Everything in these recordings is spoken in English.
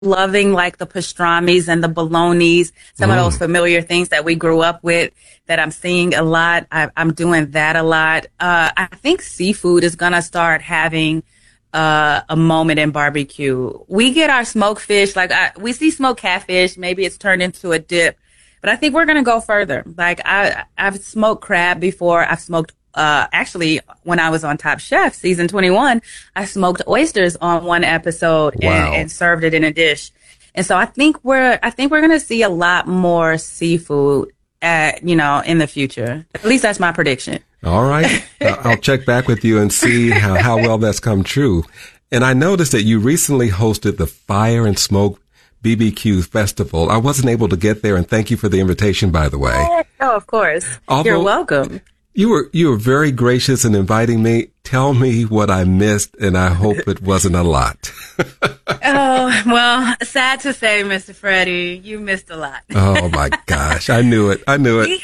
loving like the pastrami's and the bolognas, some of those familiar things that we grew up with that I'm seeing a lot. I'm doing that a lot. I think seafood is going to start having a moment in barbecue. We get our smoked fish, like we see smoked catfish. Maybe it's turned into a dip, but I think we're going to go further. Like I've smoked crab before. I've smoked, actually when I was on Top Chef season 21, I smoked oysters on one episode and served it in a dish. And so I think we're going to see a lot more seafood, in the future. At least that's my prediction. All right. I'll check back with you and see how well that's come true. And I noticed that you recently hosted the Fire and Smoke BBQ Festival. I wasn't able to get there, and thank you for the invitation, by the way. Oh, of course. You're welcome. You were very gracious in inviting me. Tell me what I missed, and I hope it wasn't a lot. Oh, well, sad to say, Mr. Freddie, you missed a lot. Oh, my gosh. I knew it.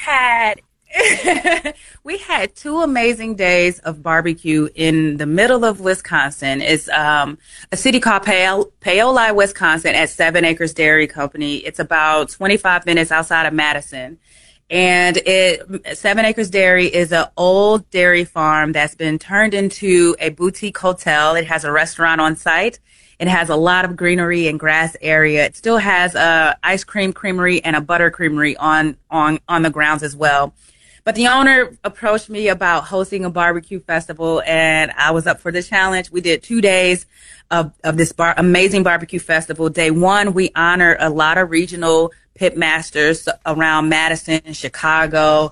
We had 2 amazing days of barbecue in the middle of Wisconsin. It's a city called Paoli, Wisconsin, at 7 Acres Dairy Company. It's about 25 minutes outside of Madison. And 7 Acres Dairy is an old dairy farm that's been turned into a boutique hotel. It has a restaurant on site. It has a lot of greenery and grass area. It still has a ice cream creamery and a butter creamery on the grounds as well. But the owner approached me about hosting a barbecue festival, and I was up for the challenge. We did 2 days of this amazing barbecue festival. Day 1, we honored a lot of regional pit masters around Madison, Chicago.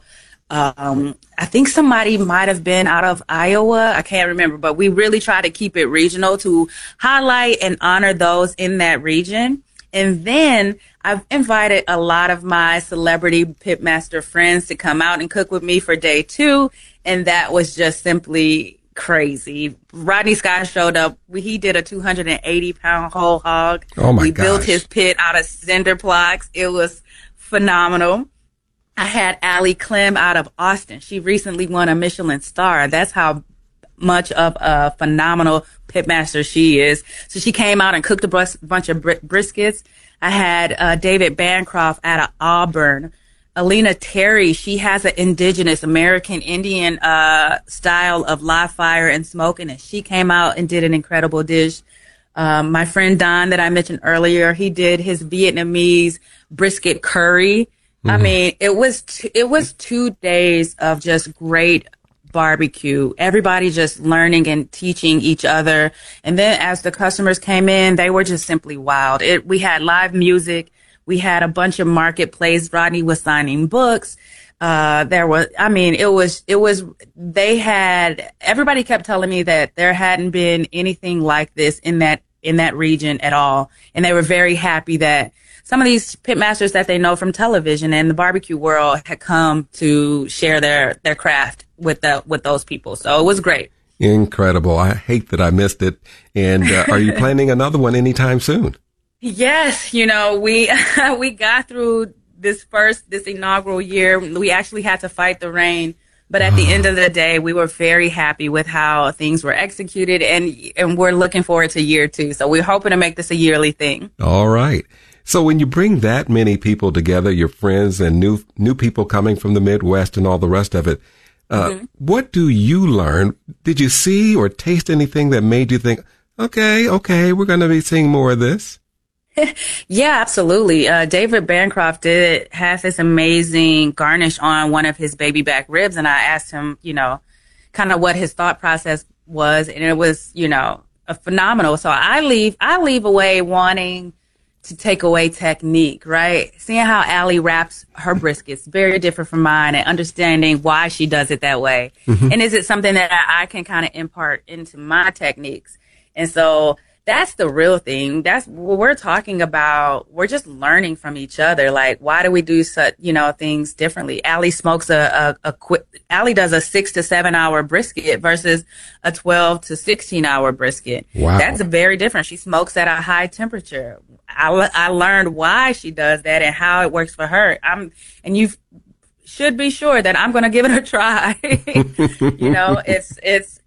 I think somebody might have been out of Iowa. I can't remember, but we really try to keep it regional to highlight and honor those in that region. And then I've invited a lot of my celebrity pitmaster friends to come out and cook with me for day 2. And that was just simply crazy. Rodney Scott showed up. He did a 280-pound whole hog. Oh my gosh. We built his pit out of cinder blocks. It was phenomenal. I had Allie Clem out of Austin. She recently won a Michelin star. That's how much of a phenomenal pitmaster she is. So she came out and cooked a bunch of briskets. I had David Bancroft out of Auburn. Alina Terry, she has an indigenous American Indian style of live fire and smoking, and she came out and did an incredible dish. My friend Don that I mentioned earlier, he did his Vietnamese brisket curry. I mean, it was 2 days of just great barbecue. Everybody just learning and teaching each other. And then as the customers came in, they were just simply wild. We had live music. We had a bunch of marketplace. Rodney was signing books. Everybody kept telling me that there hadn't been anything like this in that region at all. And they were very happy that some of these pitmasters that they know from television and the barbecue world had come to share their craft with those people. So it was great. Incredible. I hate that I missed it. And are you planning another one anytime soon? Yes. We got through this inaugural year. We actually had to fight the rain. But at the end of the day, we were very happy with how things were executed, and we're looking forward to year 2. So we're hoping to make this a yearly thing. All right. So when you bring that many people together, your friends and new people coming from the Midwest and all the rest of it, what do you learn? Did you see or taste anything that made you think, okay, we're going to be seeing more of this? Yeah, absolutely. David Bancroft did have this amazing garnish on one of his baby back ribs, and I asked him, kind of what his thought process was, and it was, a phenomenal. So I leave away wanting to take away technique, right? Seeing how Allie wraps her briskets, very different from mine, and understanding why she does it that way. And is it something that I can kind of impart into my techniques? And so that's the real thing. That's what we're talking about. We're just learning from each other. Like, why do we do such, things differently? Allie smokes Allie does a 6 to 7 hour brisket versus a 12 to 16 hour brisket. Wow. That's very different. She smokes at a high temperature. I learned why she does that and how it works for her. And you should be sure that I'm going to give it a try.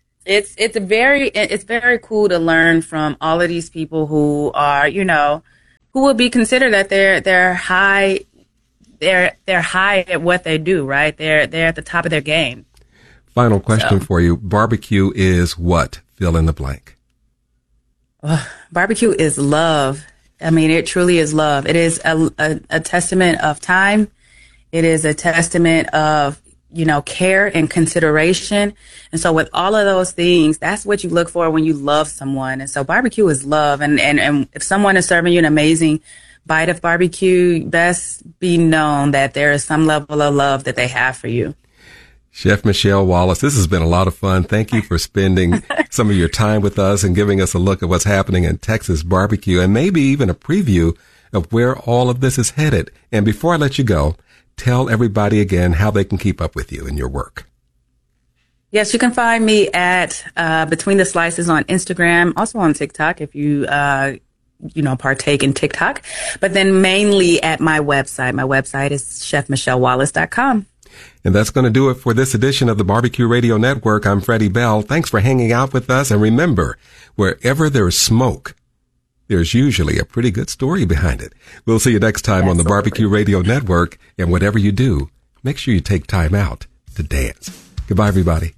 It's very cool to learn from all of these people who are, who will be considered that they're high. They're high at what they do, right? They're at the top of their game. Final question for you. Barbecue is what? Fill in the blank. Barbecue is love. I mean, it truly is love. It is a testament of time. It is a testament of, care and consideration. And so with all of those things, that's what you look for when you love someone. And so barbecue is love. And if someone is serving you an amazing bite of barbecue, best be known that there is some level of love that they have for you. Chef Michelle Wallace, this has been a lot of fun. Thank you for spending some of your time with us and giving us a look at what's happening in Texas barbecue and maybe even a preview of where all of this is headed. And before I let you go, tell everybody again how they can keep up with you and your work. Yes, you can find me at Between the Slices on Instagram, also on TikTok if you partake in TikTok, but then mainly at my website. My website is chefmichellewallace.com. And that's going to do it for this edition of the Barbecue Radio Network. I'm Freddie Bell. Thanks for hanging out with us. And remember, wherever there's smoke, there's usually a pretty good story behind it. We'll see you next time on the Barbecue Radio Network. And whatever you do, make sure you take time out to dance. Goodbye, everybody.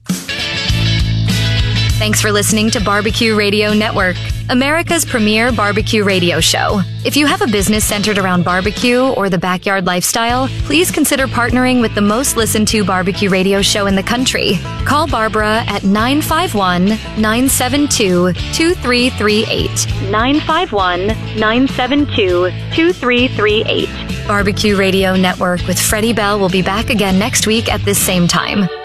Thanks for listening to Barbecue Radio Network, America's premier barbecue radio show. If you have a business centered around barbecue or the backyard lifestyle, please consider partnering with the most listened to barbecue radio show in the country. Call Barbara at 951-972-2338. 951-972-2338. Barbecue Radio Network with Freddie Bell will be back again next week at this same time.